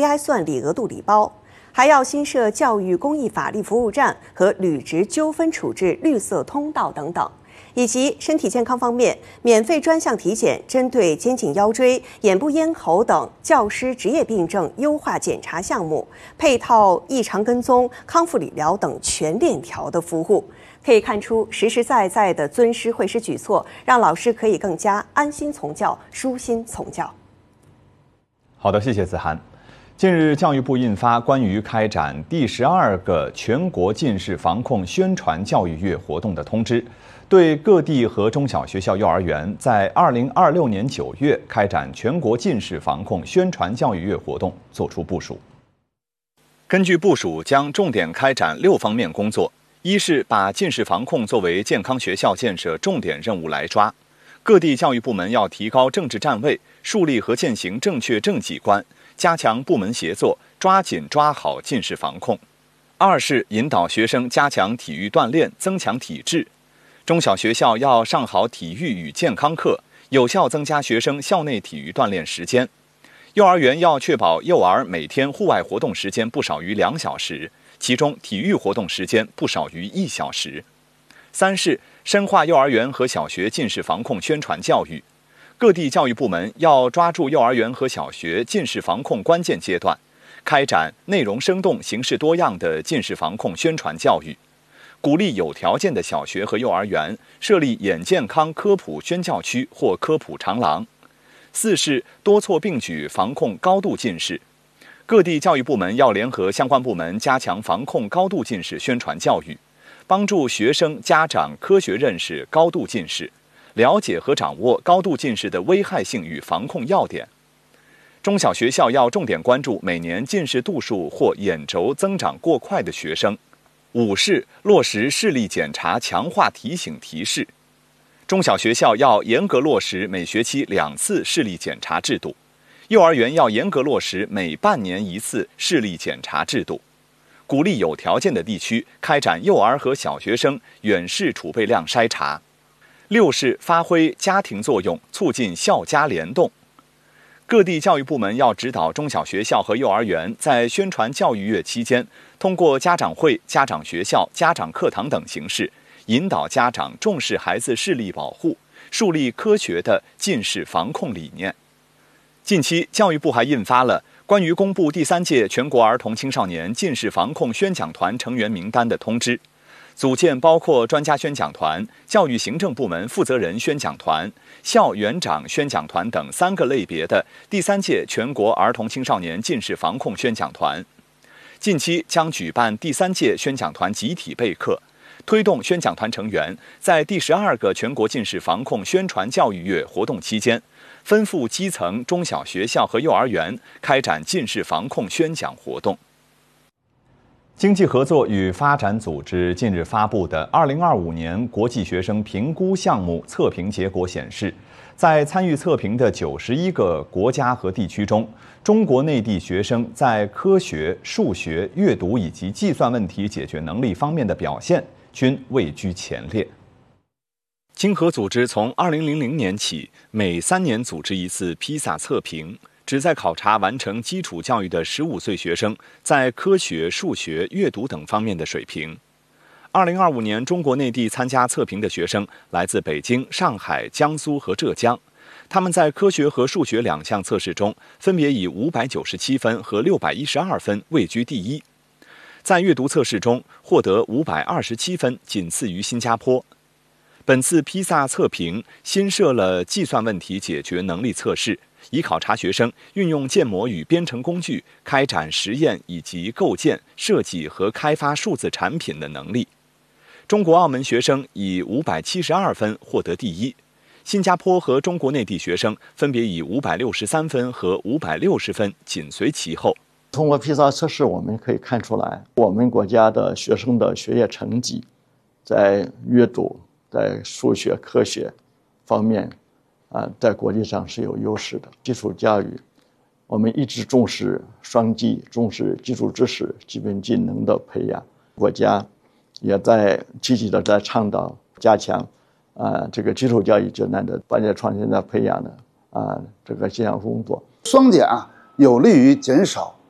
AI 算力额度礼包，还要新设教育公益法律服务站和履职纠纷处置绿色通道等等。以及身体健康方面，免费专项体检，针对肩颈腰椎、眼部咽喉等教师职业病症优化检查项目，配套异常跟踪、康复理疗等全链条的服务。可以看出，实实在在的尊师惠师举措，让老师可以更加安心从教、舒心从教。 好的，谢谢子涵。近日，教育部印发关于开展第12个全国近视防控宣传教育月活动的通知，对各地和中小学校、幼儿园在2026年9月开展全国近视防控宣传教育月活动作出部署。根据部署，将重点开展6方面工作：一是把近视防控作为健康学校建设重点任务来抓，各地教育部门要提高政治站位，树立和践行正确政绩观，加强部门协作，抓紧抓好近视防控。二是引导学生加强体育锻炼，增强体质。中小学校要上好体育与健康课，有效增加学生校内体育锻炼时间。幼儿园要确保幼儿每天户外活动时间不少于2小时，其中体育活动时间不少于1小时。三是深化幼儿园和小学近视防控宣传教育，各地教育部门要抓住幼儿园和小学近视防控关键阶段，开展内容生动、形式多样的近视防控宣传教育，鼓励有条件的小学和幼儿园设立眼健康科普宣教区或科普长廊。四是多措并举防控高度近视，各地教育部门要联合相关部门加强防控高度近视宣传教育，帮助学生家长科学认识高度近视，了解和掌握高度近视的危害性与防控要点。中小学校要重点关注每年近视度数或眼轴增长过快的学生。五是落实视力检查，强化提醒提示。中小学校要严格落实每学期2次视力检查制度，幼儿园要严格落实每半年1次视力检查制度，鼓励有条件的地区开展幼儿和小学生远视储备量筛查。六是发挥家庭作用，促进校家联动。各地教育部门要指导中小学校和幼儿园在宣传教育月期间，通过家长会、家长学校、家长课堂等形式，引导家长重视孩子视力保护，树立科学的近视防控理念。近期，教育部还印发了关于公布第3届全国儿童青少年近视防控宣讲团成员名单的通知，组建包括专家宣讲团、教育行政部门负责人宣讲团、校园长宣讲团等3个类别的第3届全国儿童青少年近视防控宣讲团。近期将举办第3届宣讲团集体备课，推动宣讲团成员在第12个全国近视防控宣传教育月活动期间，奔赴基层中小学校和幼儿园开展近视防控宣讲活动。经济合作与发展组织近日发布的2025年国际学生评估项目测评结果显示，在参与测评的91个国家和地区中，中国内地学生在科学、数学、阅读以及计算问题解决能力方面的表现均位居前列。经合组织从2000年起，每3年组织一次披萨测评，旨在考察完成基础教育的15岁学生在科学、数学、阅读等方面的水平。2025年，中国内地参加测评的学生来自北京、上海、江苏和浙江，他们在科学和数学2项测试中，分别以597分和612分位居第一。在阅读测试中，获得527分，仅次于新加坡。本次披萨测评新设了计算问题解决能力测试，以考察学生运用建模与编程工具开展实验以及构建、设计和开发数字产品的能力。中国澳门学生以572分获得第一，新加坡和中国内地学生分别以563分和560分紧随其后。 通过披萨测试，我们可以看出来，我们国家的学生的学业成绩在阅读、在数学、科学方面在国际上是有优势的。基础教育，我们一直重视双基，重视基础知识、基本技能的培养。国家也在积极的在倡导加强这个基础教育阶段的专业创新的培养的这个这项工作。 双减有利于减少